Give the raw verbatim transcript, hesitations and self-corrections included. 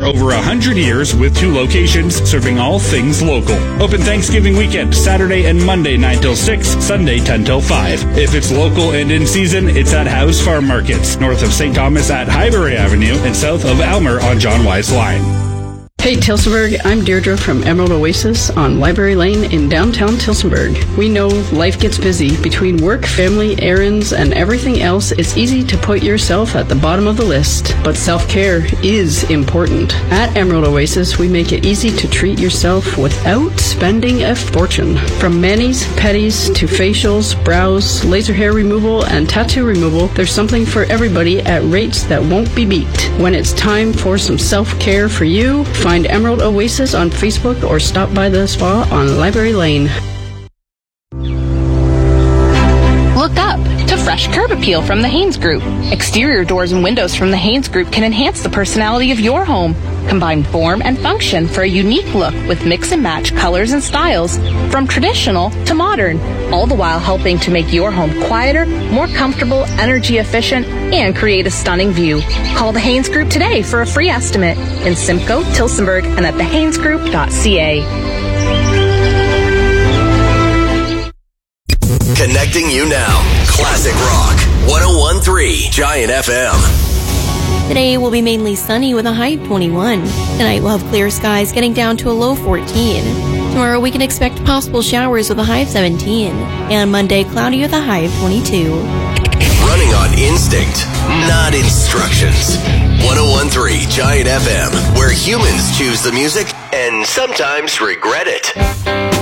over one hundred years with two locations serving all things local. Open Thanksgiving weekend, Saturday and Monday nine till six, Sunday ten till five. If it's local and in season, it's at House Farm Markets, north of Saint Thomas at Highbury Avenue and south of Elmer on John Wise Line. Hey Tilsonburg, I'm Deirdre from Emerald Oasis on Library Lane in downtown Tilsonburg. We know life gets busy. Between work, family, errands, and everything else, it's easy to put yourself at the bottom of the list. But self-care is important. At Emerald Oasis, we make it easy to treat yourself without spending a fortune. From manis, pedis, to facials, brows, laser hair removal, and tattoo removal, there's something for everybody at rates that won't be beat. When it's time for some self-care for you, find Emerald Oasis on Facebook or stop by the spa on Library Lane. Look up to fresh curb appeal from the Haynes Group. Exterior doors and windows from the Haynes Group can enhance the personality of your home. Combine form and function for a unique look with mix and match colors and styles from traditional to modern, all the while helping to make your home quieter, more comfortable, energy efficient, and create a stunning view. Call the Haynes Group today for a free estimate in Simcoe, Tilsonburg, and at the haynes group dot c a. Connecting you now. Classic Rock. one oh one point three Giant F M. Today will be mainly sunny with a high of twenty-one. Tonight we'll have clear skies getting down to a low fourteen. Tomorrow we can expect possible showers with a high of seventeen. And Monday cloudy with a high of twenty-two. Running on instinct, not instructions. one oh one point three Giant F M, where humans choose the music and sometimes regret it.